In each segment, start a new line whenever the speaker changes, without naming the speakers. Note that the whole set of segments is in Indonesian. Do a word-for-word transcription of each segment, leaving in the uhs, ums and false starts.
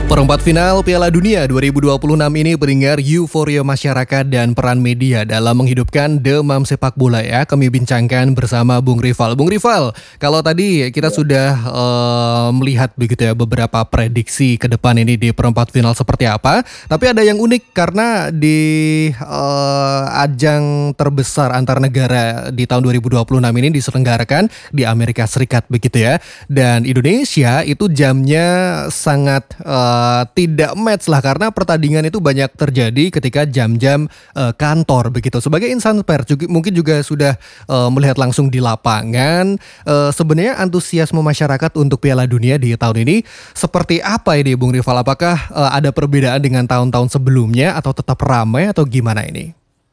Perempat final Piala Dunia dua ribu dua puluh enam ini beringar euforia masyarakat dan peran media dalam menghidupkan demam sepak bola ya. Kami bincangkan bersama Bung Rival. Bung Rival, kalau tadi kita ya. sudah uh, melihat begitu ya beberapa prediksi ke depan ini di perempat final seperti apa. Tapi ada yang unik karena di uh, ajang terbesar antar negara di tahun dua ribu dua puluh enam ini diselenggarakan di Amerika Serikat begitu ya. Dan Indonesia itu jamnya sangat uh, Uh, tidak match lah karena pertandingan itu banyak terjadi ketika jam-jam uh, kantor begitu. Sebagai insan pers juga, mungkin juga sudah uh, melihat langsung di lapangan. Uh, sebenarnya antusiasme masyarakat untuk Piala Dunia di tahun ini seperti apa ini, Bung Rival? Apakah uh, ada perbedaan dengan tahun-tahun sebelumnya atau tetap ramai atau gimana ini?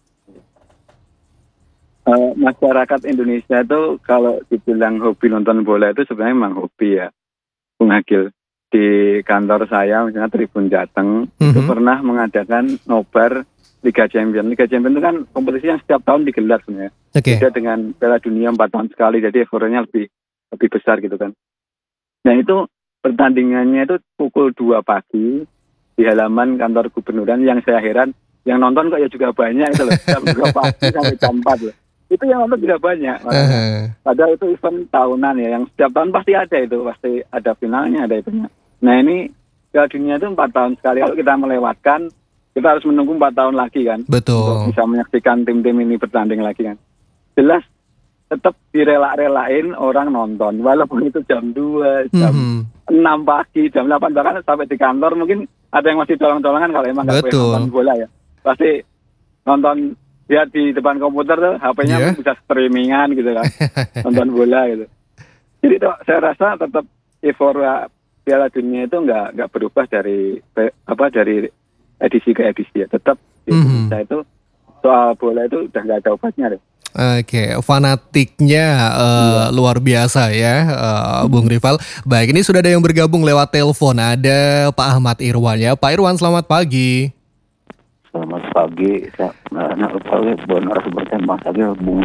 Uh, masyarakat Indonesia itu kalau dibilang hobi nonton bola itu sebenarnya memang hobi ya, Bung Agil. Di kantor saya misalnya Tribun Jateng mm-hmm. itu pernah mengadakan nobar Liga Champions. Liga Champions itu kan kompetisi yang setiap tahun digelar sebenarnya. Okay. Beda dengan Piala Dunia empat tahun sekali, jadi euforianya lebih lebih besar gitu kan. Nah itu pertandingannya itu pukul dua pagi di halaman kantor gubernuran. Yang saya heran, yang nonton kok ya juga banyak itu loh, jam dua pagi sampai jam empat loh. Itu yang nonton juga banyak. Uh-huh. Padahal itu event tahunan ya, yang setiap tahun pasti ada itu, pasti ada finalnya, ada itunya. Nah ini Piala Dunia itu empat tahun sekali. Kalau kita melewatkan, kita harus menunggu empat tahun lagi kan.
Betul.
Untuk bisa menyaksikan tim-tim ini bertanding lagi kan. Jelas tetap direla-relain orang nonton. Walaupun itu jam dua, jam mm-hmm. enam pagi, jam delapan, bahkan sampai di kantor mungkin ada yang masih colong-colongan kalau emang nggak boleh nonton bola ya. Pasti nonton, lihat di depan komputer tuh, H P-nya yeah. bisa streamingan gitu kan, nonton bola gitu. Jadi tuh, saya rasa tetap euforia Piala Dunia itu nggak nggak berubah dari apa dari edisi ke edisi ya. Tetap di mm-hmm. Indonesia itu soal bola itu udah nggak ada obatnya deh.
Oke, fanatiknya uh, luar biasa ya, uh, Bung Rival. Baik, ini sudah ada yang bergabung lewat telepon. Ada Pak Ahmad Irwan ya. Pak Irwan, selamat pagi.
Selamat pagi, saya nak tahu benar seperti Mas Agil Bung.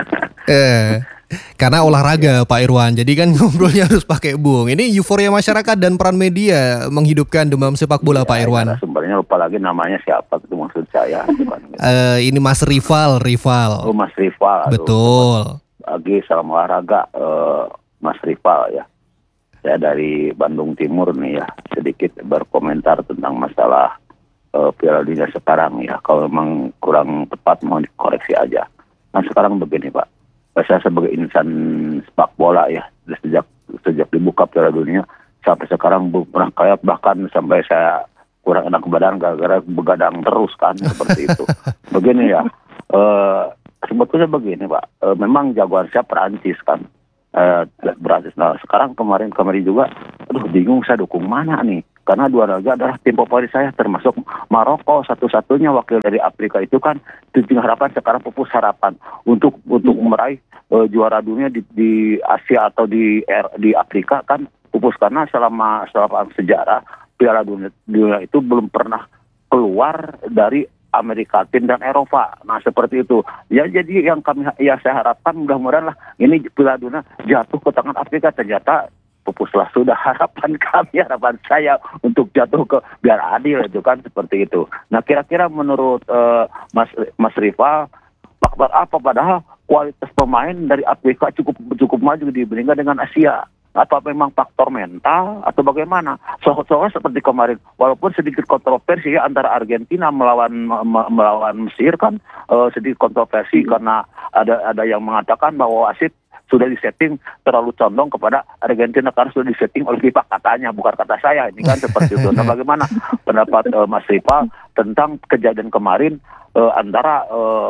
Eh, karena olahraga Pak Irwan, jadi kan ngobrolnya harus pakai Bung. Ini euforia masyarakat dan peran media menghidupkan demam sepak bola ya, Pak Irwan.
Sebenarnya lupa lagi namanya siapa itu maksud saya.
uh, ini Mas Rival, Rival.
Oh Mas Rival.
Betul.
Lagi salam olahraga, uh, Mas Rival ya. Saya dari Bandung Timur nih ya, sedikit berkomentar tentang masalah Uh, Piala Dunia sekarang ya, kalau memang kurang tepat mau dikoreksi aja. Nah sekarang begini Pak, saya sebagai insan sepak bola ya, sejak sejak dibuka Piala Dunia sampai sekarang belum pernah kayak, bahkan sampai saya kurang enak badan gara-gara begadang terus kan seperti itu. Begini ya, uh, sebetulnya begini Pak, uh, memang jagoan saya Perancis kan, uh, Perancis. Nah sekarang kemarin kemarin juga, aduh bingung saya dukung mana nih. Karena dua negara adalah tim favorit saya, termasuk Maroko satu-satunya wakil dari Afrika itu kan tim harapan, sekarang pupus harapan untuk untuk meraih uh, juara dunia di, di Asia atau di di Afrika kan pupus, karena selama selama sejarah Piala Dunia, dunia itu belum pernah keluar dari Amerika Latin dan Eropa. Nah seperti itu ya, jadi yang kami ya saya harapkan mudah-mudahan lah ini Piala Dunia jatuh ke tangan Afrika. Ternyata pupuslah sudah harapan kami, harapan saya untuk jatuh ke biar adil itu kan seperti itu. Nah kira-kira menurut uh, Mas Mas Rival, faktor apa padahal kualitas pemain dari Afrika cukup cukup maju dibandingkan dengan Asia? Atau memang faktor mental atau bagaimana? Soalnya seperti kemarin, walaupun sedikit kontroversi ya, antara Argentina melawan me- melawan Mesir kan uh, sedikit kontroversi hmm. karena ada ada yang mengatakan bahwa wasit sudah disetting terlalu condong kepada Argentina karena sudah disetting oleh FIFA, katanya, bukan kata saya ini kan seperti itu. Nah bagaimana pendapat uh, Mas Rival tentang kejadian kemarin uh, antara uh,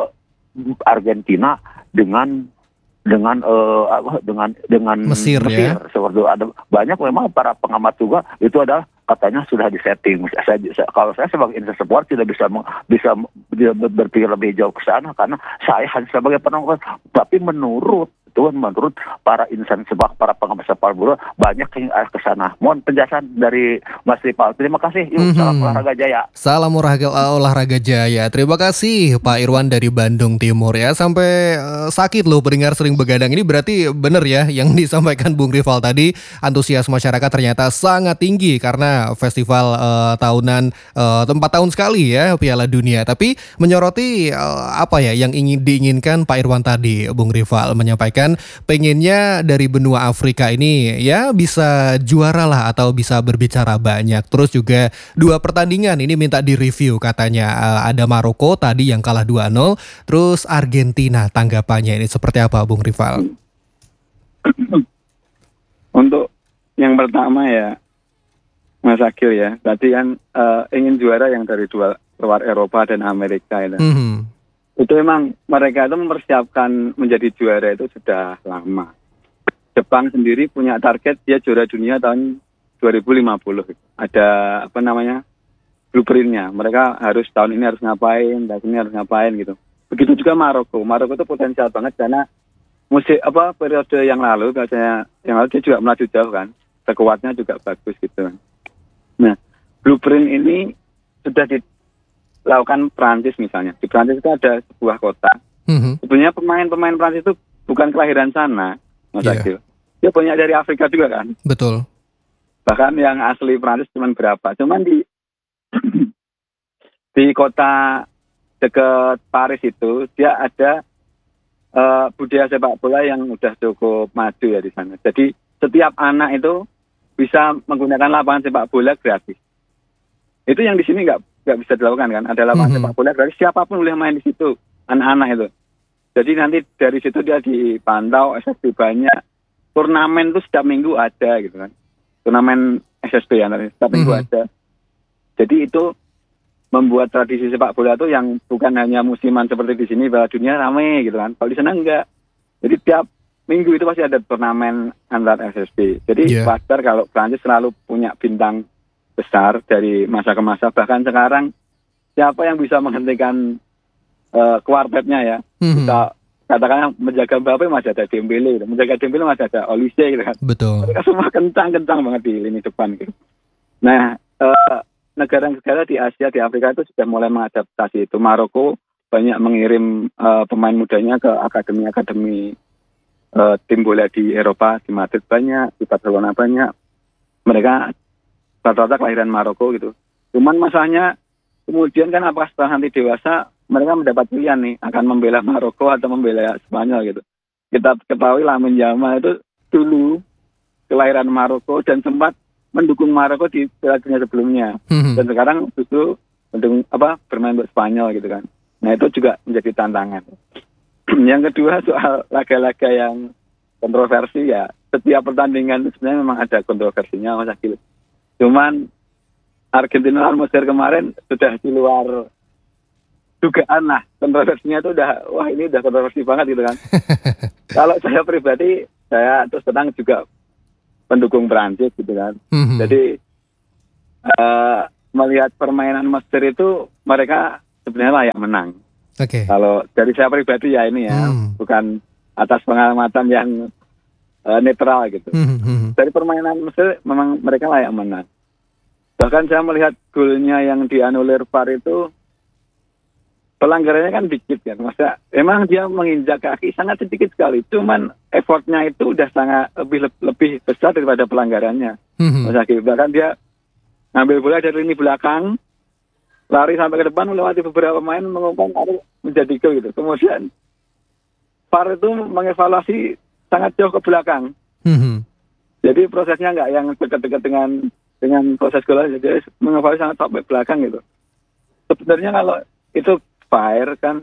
Argentina dengan dengan uh, dengan dengan
Mesir, Mesir ya.
Seperti ada banyak memang para pengamat juga itu adalah katanya sudah disetting. Saya, saya, kalau saya sebagai insan sport tidak bisa bisa berpikir lebih jauh ke sana karena saya hanya sebagai penonton. Tapi menurut itu menurut para insan sepak, para pengamat sepak bola banyak yang arah ke sana. Mohon penjelasan dari Mas Rival. Terima kasih. Yuk,
Mhm.
salam olahraga jaya.
Salam olahraga, olahraga jaya. Terima kasih Pak Irwan dari Bandung Timur ya. Sampai eh, sakit loh pendengar sering begadang. Ini berarti benar ya yang disampaikan Bung Rival tadi. Antusias masyarakat ternyata sangat tinggi karena festival eh, tahunan eh, empat tahun sekali ya Piala Dunia. Tapi menyoroti eh, apa ya yang ingin diinginkan Pak Irwan tadi, Bung Rival menyampaikan pengennya dari benua Afrika ini ya bisa juara lah atau bisa berbicara banyak. Terus juga dua pertandingan ini minta direview katanya. Eh, ada Maroko tadi yang kalah dua nol, terus Argentina, tanggapannya ini seperti apa Bung Rival?
Untuk yang pertama ya Mas Akil ya, tadi kan eh, ingin juara yang dari dua luar Eropa dan Amerika ya.
Mhm.
Itu memang mereka itu mempersiapkan menjadi juara itu sudah lama. Jepang sendiri punya target dia juara dunia tahun dua ribu lima puluh. Ada apa namanya blueprintnya. Mereka harus tahun ini harus ngapain, tahun ini harus ngapain gitu. Begitu juga Maroko. Maroko itu potensial banget karena musik apa periode yang lalu, katanya yang lalu dia juga melaju jauh kan. Sekuatnya juga bagus gitu kan. Nah, blueprint ini sudah dilakukan Prancis misalnya. Di Prancis itu ada sebuah kota.
Mhm.
Sebenarnya pemain-pemain Prancis itu bukan kelahiran sana, Mas
Iya.
Akil. Dia banyak dari Afrika juga kan.
Betul.
Bahkan yang asli Prancis cuma berapa. Cuman di di kota dekat Paris itu dia ada eh, budaya sepak bola yang udah cukup maju ya di sana. Jadi setiap anak itu bisa menggunakan lapangan sepak bola gratis. Itu yang di sini nggak nggak bisa dilakukan kan. Ada lapangan
Mhm.
sepak bola gratis, siapapun boleh main di situ, anak-anak itu. Jadi nanti dari situ dia dipantau, S S B banyak. Turnamen itu setiap minggu ada gitu kan. Turnamen S S B ya, setiap minggu
Mhm.
ada. Jadi itu membuat tradisi sepak bola itu yang bukan hanya musiman seperti di sini, Piala Dunia rame gitu kan. Kalau di sana enggak. Jadi tiap minggu itu pasti ada turnamen antar S S B. Jadi
Yeah.
wajar kalau Prancis selalu punya bintang besar dari masa ke masa. Bahkan sekarang siapa yang bisa menghentikan uh, kuartetnya ya?
Mhm.
Kita katakan menjaga Mbappe masih ada Dembele, gitu. Menjaga Dembele masih ada Olise gitu kan.
Betul.
Mereka semua kencang-kencang banget di lini depan gitu. Nah, uh, negara-negara di Asia, di Afrika itu sudah mulai mengadaptasi itu. Maroko banyak mengirim uh, pemain mudanya ke akademi-akademi uh, tim bola di Eropa, di Madrid banyak, di Barcelona banyak. Mereka rata-rata kelahiran Maroko gitu. Cuman masalahnya kemudian kan apakah setelah nanti dewasa mereka mendapat pilihan nih akan membela Maroko atau membela Spanyol gitu. Kita ketahui Lamine Yamal itu dulu kelahiran Maroko dan sempat mendukung Maroko di Piala Dunia sebelumnya.
Mhm.
Dan sekarang justru mendukung apa bermain untuk Spanyol gitu kan. Nah itu juga menjadi tantangan. Yang kedua soal laga-laga yang kontroversi ya. Setiap pertandingan sebenarnya memang ada kontroversinya Mas Akil. Cuman Argentina lawan Mesir kemarin sudah di luar dugaan lah. Kontroversinya itu udah wah ini udah kontroversi banget gitu kan. Kalau saya pribadi saya terus terang juga pendukung Prancis gitu kan.
Mhm.
Jadi uh, melihat permainan Mesir itu mereka sebenarnya layak menang.
Oke.
Kalau dari saya pribadi ya ini ya,
Hmm.
bukan atas pengamatan yang uh, netral gitu.
Mhm. Mhm.
Dari permainan Mesir memang mereka layak menang. Bahkan saya melihat golnya yang dianulir V A R itu pelanggarannya kan dikit kan. Maksudnya emang dia menginjak kaki sangat sedikit sekali. Cuman effortnya itu udah sangat lebih lebih besar daripada pelanggarannya.
Mhm.
Mas Akil. Bahkan dia ngambil bola dari lini belakang, lari sampai ke depan, melewati beberapa pemain, mengumpan lari menjadi gol gitu. Kemudian V A R itu mengevaluasi sangat jauh ke belakang.
Mhm.
Jadi prosesnya nggak yang dekat-dekat dengan dengan proses gol aja. Jadi mengevaluasi sangat sampai belakang gitu. Sebenarnya kalau itu V A R kan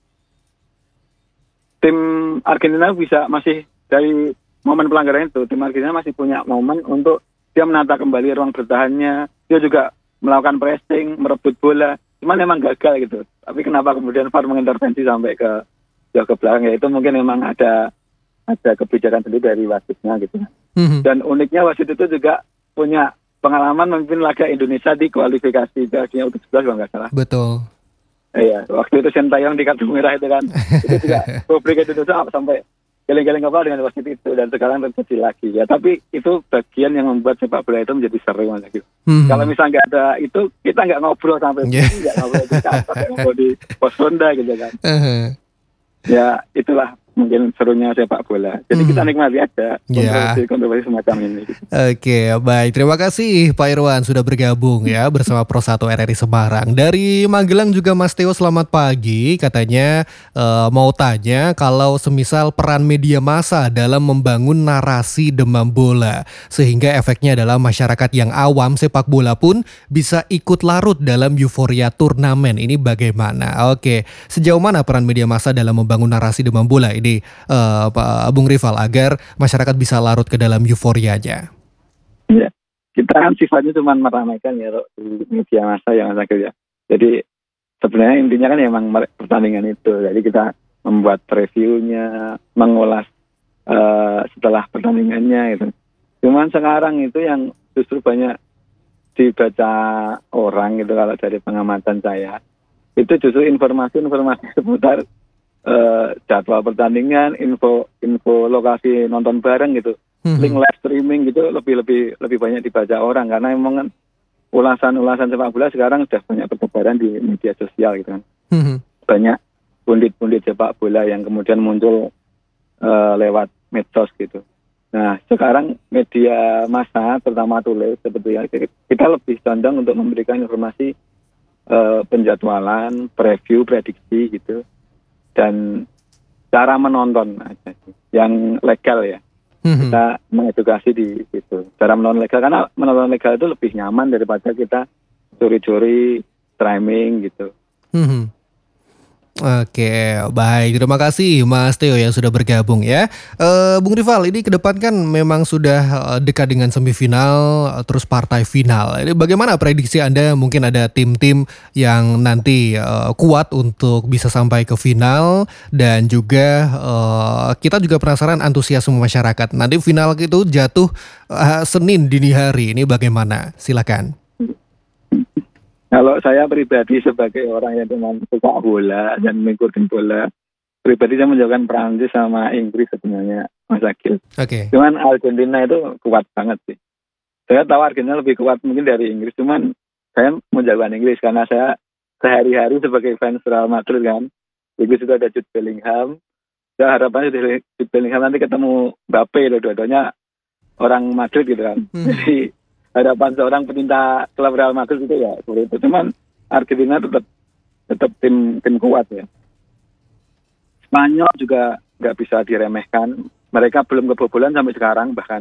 tim Argentina bisa masih dari momen pelanggaran itu, tim Argentina masih punya momen untuk dia menata kembali ruang bertahannya, dia juga melakukan pressing, merebut bola, cuman memang gagal gitu. Tapi kenapa kemudian V A R mengintervensi sampai ke jauh ke belakang, ya itu mungkin memang ada ada kebijakan sendiri dari wasitnya gitu.
Mhm.
Dan uniknya wasit itu juga punya pengalaman memimpin laga Indonesia di kualifikasi Piala Dunia U tujuh belas kalau nggak salah.
Betul.
Iya, waktu itu Sintayong di kartu merah itu kan, itu juga publik Indonesia sampai geleng-geleng kepala dengan wasit itu dan sekarang terjadi lagi ya. Tapi itu bagian yang membuat sepak bola itu menjadi seru Mas Agil. Hmm. Kalau misalnya nggak ada itu, kita nggak ngobrol sampai yeah. sini, nggak ngobrol di kantor, nggak ngobrol di pos ronda gitu kan. Uh-huh. Ya itulah mungkin serunya sepak bola. Jadi hmm. kita nikmati aja kontroversi-kontroversi yeah. semacam ini. Gitu.
Oke, baik. Terima kasih Pak Irwan sudah bergabung ya bersama Pro satu R R I Semarang. Dari Magelang juga Mas Theo, selamat pagi. Katanya uh, mau tanya kalau semisal peran media massa dalam membangun narasi demam bola sehingga efeknya adalah masyarakat yang awam sepak bola pun bisa ikut larut dalam euforia turnamen. Ini bagaimana? Oke, sejauh mana peran media massa dalam membangun narasi demam bola ini uh, Pak Bung Rival agar masyarakat bisa larut ke dalam euforianya?
Ya, kita kan sifatnya cuma meramaikan ya di media massa yang sakit ya. Jadi sebenarnya intinya kan emang pertandingan itu. Jadi kita membuat reviewnya, mengulas uh, setelah pertandingannya gitu. Cuman sekarang itu yang justru banyak dibaca orang gitu kalau dari pengamatan saya, itu justru informasi-informasi seputar Uh, jadwal pertandingan, info info lokasi nonton bareng gitu, hmm. link live streaming gitu lebih lebih lebih banyak dibaca orang karena emang kan ulasan-ulasan sepak bola sekarang sudah banyak bertebaran di media sosial gitu kan. Hmm. Banyak pundit-pundit sepak bola yang kemudian muncul uh, lewat medsos gitu. Nah sekarang media massa terutama tulis sebetulnya kita lebih condong untuk memberikan informasi uh, penjadwalan, preview, prediksi gitu. Dan cara menonton aja sih, yang legal ya. Mm-hmm. Kita mengedukasi di situ. Cara menonton legal, karena menonton legal itu lebih nyaman daripada kita curi-curi streaming gitu.
Mm-hmm. Oke, baik. Terima kasih Mas Theo yang sudah bergabung ya. Uh, Bung Rival, ini ke depan kan memang sudah uh, dekat dengan semifinal, uh, terus partai final. Ini bagaimana prediksi Anda? Mungkin ada tim-tim yang nanti uh, kuat untuk bisa sampai ke final dan juga uh, kita juga penasaran antusiasme masyarakat. Nanti final itu jatuh uh, Senin dini hari. Ini bagaimana? Silakan.
Kalau saya pribadi sebagai orang yang cuma suka bola dan mengikuti bola, pribadi saya menjauhkan Prancis sama Inggris sebenarnya, Mas Agil. Oke. Okay. Cuman Argentina itu kuat banget sih. Saya tahu Argentina lebih kuat mungkin dari Inggris, cuman saya menjauhkan Inggris karena saya sehari-hari sebagai fans Real Madrid kan. Inggris juga ada Jude Bellingham. Saya harapannya Jude Bellingham nanti ketemu Mbappe, dua-duanya orang Madrid gitu kan. Hmm. Jadi hadapan seorang pecinta klub Real Madrid itu ya seperti itu. Cuman Argentina tetap tetap tim tim kuat ya. Spanyol juga nggak bisa diremehkan. Mereka belum kebobolan sampai sekarang bahkan.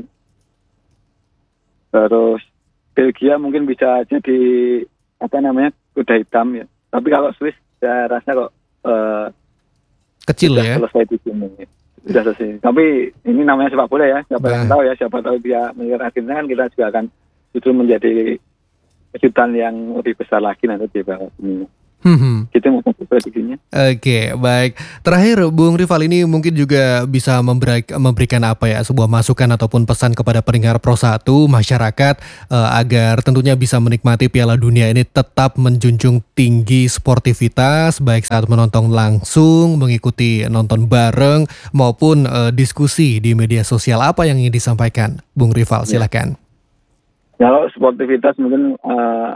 Terus Belgia mungkin bisa jadi apa namanya kuda hitam ya. Tapi kalau Swiss saya rasa kok uh,
kecil ya.
Selesai di sini. Sudah selesai. Tapi ini namanya sepak bola ya. Siapa nah. yang tahu ya. Siapa tahu dia mengejar Argentina kan kita juga akan justru menjadi kejutan yang lebih besar lagi nanti di bawah ini. Hmm. Kita mau prediksinya.
Oke, baik. Terakhir, Bung Rival, ini mungkin juga bisa memberi, memberikan apa ya, sebuah masukan ataupun pesan kepada pendengar Pro satu masyarakat uh, agar tentunya bisa menikmati Piala Dunia ini tetap menjunjung tinggi sportivitas baik saat menonton langsung, mengikuti nonton bareng maupun uh, diskusi di media sosial. Apa yang ingin disampaikan, Bung Rival? Silakan.
Ya. Kalau sportivitas mungkin uh,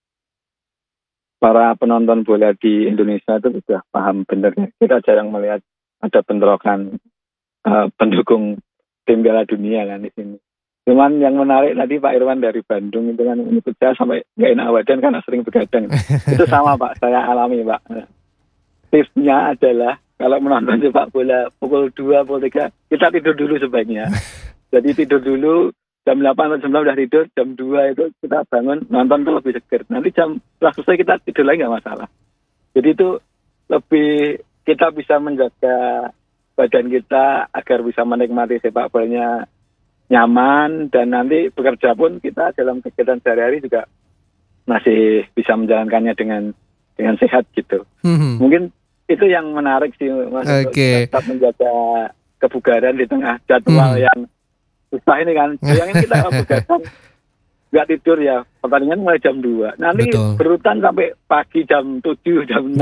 para penonton bola di Indonesia itu sudah paham benar. Kita jarang melihat ada bentrokan uh, pendukung tim Piala Dunia kan di sini. Cuman yang menarik tadi Pak Irwan dari Bandung itu kan menyebut saya sampai gak enak badan karena sering begadang. Itu sama Pak, saya alami Pak. Tipsnya adalah kalau menonton sepak bola pukul dua, pukul tiga, kita tidur dulu sebaiknya. Jadi tidur dulu. Jam delapan atau jam sembilan udah tidur, jam dua itu kita bangun, nonton tuh lebih seger. Nanti jam setelah selesai kita tidur lagi nggak masalah. Jadi itu lebih kita bisa menjaga badan kita agar bisa menikmati sepak bolanya nyaman dan nanti bekerja pun kita dalam kegiatan sehari-hari juga masih bisa menjalankannya dengan dengan sehat gitu. Mm-hmm. Mungkin itu yang menarik sih Mas, okay. Tetap menjaga kebugaran di tengah jadwal mm. yang susah ini kan, bayangin kita begadang nggak tidur ya, pertandingan mulai jam dua, nanti Betul. berurutan sampai pagi jam tujuh, jam enam, yeah.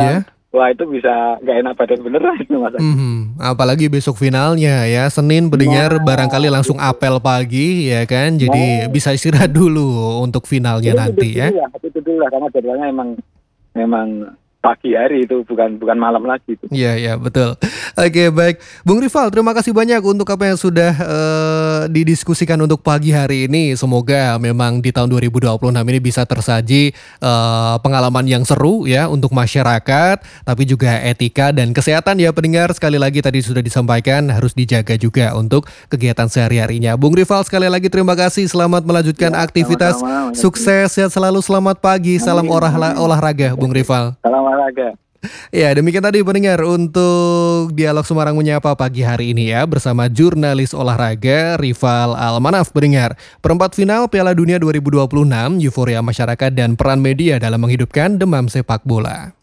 wah itu bisa nggak enak badan beneran itu Mas.
Mhm, apalagi besok finalnya ya, Senin pendengar
Nah,
barangkali langsung apel pagi ya kan, jadi
nah,
bisa istirahat dulu untuk finalnya
itu tidur
nanti
dulu
ya.
lah, tidur dulu lah karena jadwalnya emang memang pagi hari itu bukan bukan malam lagi itu.
Iya, iya, betul. Oke, baik. Bung Rival, terima kasih banyak untuk apa yang sudah eh, didiskusikan untuk pagi hari ini. Semoga memang di tahun dua ribu dua puluh enam ini bisa tersaji eh, pengalaman yang seru ya untuk masyarakat, tapi juga etika dan kesehatan ya pendengar. Sekali lagi tadi sudah disampaikan harus dijaga juga untuk kegiatan sehari-harinya. Bung Rival, sekali lagi terima kasih. Selamat melanjutkan
Ya,
aktivitas.
sama-sama.
Sukses, sehat selalu. Selamat pagi. Salam
Amin,
olah-
amin.
olahraga, Bung Rival.
Salam olahraga.
Ya, demikian tadi pendengar untuk Dialog Semarang Menyapa pagi hari ini ya bersama jurnalis olahraga Rival Almanaf pendengar. Perempat final Piala Dunia dua ribu dua puluh enam, euforia masyarakat dan peran media dalam menghidupkan demam sepak bola.